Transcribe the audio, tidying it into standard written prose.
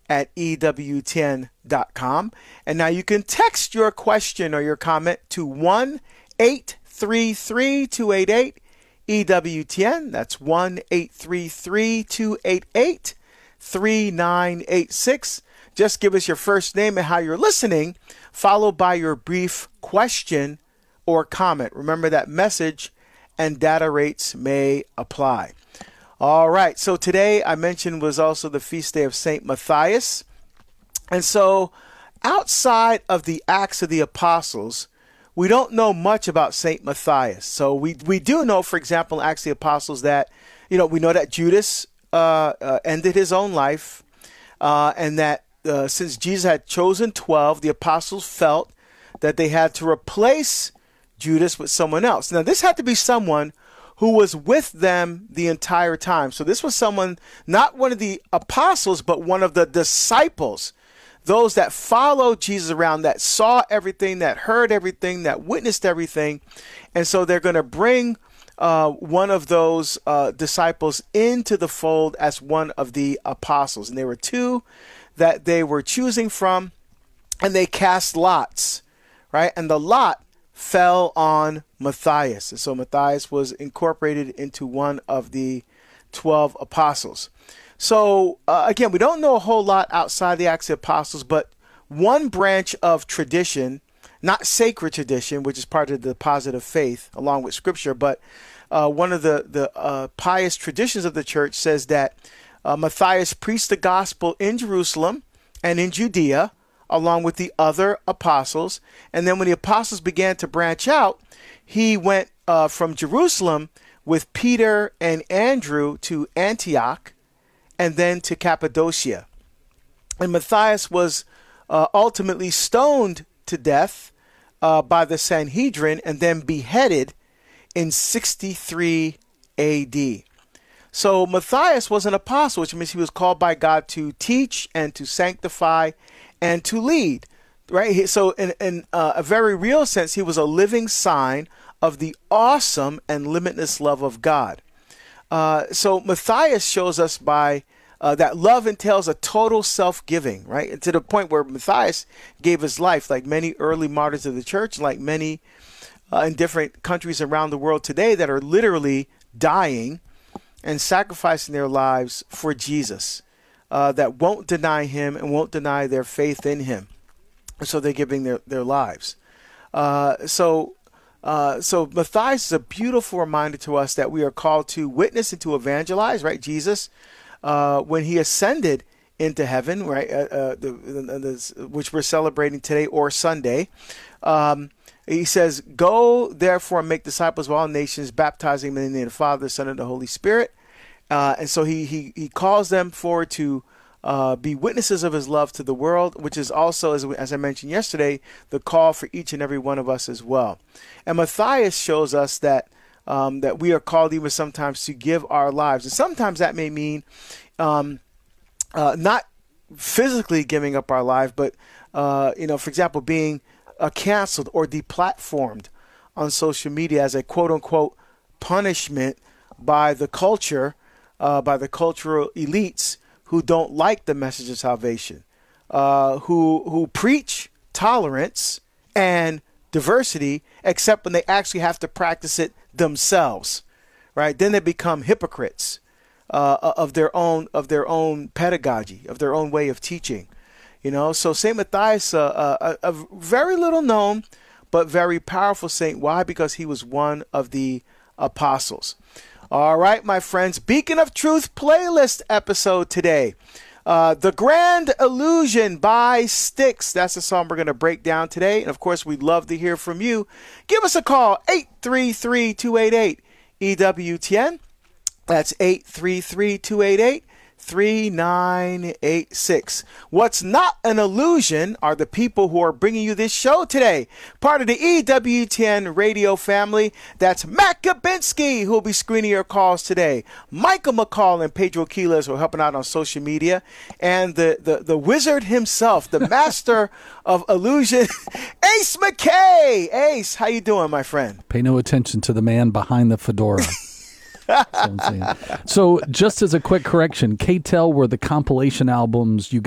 at EWTN.com. And now you can text your question or your comment to 1-833-288-EWTN. That's 1-833-288-3986. Just give us your first name and how you're listening, followed by your brief question or comment. Remember that message and data rates may apply. All right, so today I mentioned was also the feast day of St. Matthias. And so outside of the Acts of the Apostles, we don't know much about St. Matthias. So we do know, for example, in Acts of the Apostles that, we know that Judas ended his own life and that since Jesus had chosen 12, the apostles felt that they had to replace Judas with someone else. Now, this had to be someone who was with them the entire time. So this was someone, not one of the apostles, but one of the disciples, those that followed Jesus around, that saw everything, that heard everything, that witnessed everything. And so they're going to bring one of those disciples into the fold as one of the apostles. And there were two that they were choosing from, and they cast lots, right? And the lot fell on Matthias. And so Matthias was incorporated into one of the 12 apostles. So again, we don't know a whole lot outside the Acts of the Apostles, but one branch of tradition, not sacred tradition, which is part of the deposit of faith along with scripture, but one of the pious traditions of the church says that Matthias preached the gospel in Jerusalem and in Judea, along with the other apostles. And then when the apostles began to branch out, he went from Jerusalem with Peter and Andrew to Antioch and then to Cappadocia. And Matthias was ultimately stoned to death by the Sanhedrin and then beheaded in 63 AD. So Matthias was an apostle, which means he was called by God to teach and to sanctify and to lead, right? So in a very real sense, he was a living sign of the awesome and limitless love of God. So Matthias shows us by that love entails a total self-giving, right? And to the point where Matthias gave his life, like many early martyrs of the church, like many in different countries around the world today that are literally dying and sacrificing their lives for Jesus, that won't deny him and won't deny their faith in him. So they're giving their lives. So Matthias is a beautiful reminder to us that we are called to witness and to evangelize, right? Jesus, when he ascended into heaven, right, which we're celebrating today or Sunday, he says, "Go therefore and make disciples of all nations, baptizing them in the name of the Father, the Son, and the Holy Spirit." And so he calls them forward to be witnesses of his love to the world, which is also, as I mentioned yesterday, the call for each and every one of us as well. And Matthias shows us that that we are called even sometimes to give our lives. And sometimes that may mean not physically giving up our life, but, for example, being canceled or deplatformed on social media as a quote-unquote punishment by the culture, by the cultural elites who don't like the message of salvation, who preach tolerance and diversity, except when they actually have to practice it themselves, right? Then they become hypocrites of their own pedagogy, of their own way of teaching. So St. Matthias, a very little known, but very powerful saint. Why? Because he was one of the apostles. All right, my friends, Beacon of Truth playlist episode today. The Grand Illusion by Styx. That's the song we're going to break down today. And of course, we'd love to hear from you. Give us a call, 833-288-EWTN. That's 833-288-3986. What's not an illusion are the people who are bringing you this show today. Part of the EWTN radio family. That's Matt Gabinski, who will be screening your calls today. Michael McCall and Pedro Quiles, who are helping out on social media. And the wizard himself, the master of illusion, Ace McKay. Ace, how you doing, my friend? Pay no attention to the man behind the fedora. So just as a quick correction, K-Tel were the compilation albums you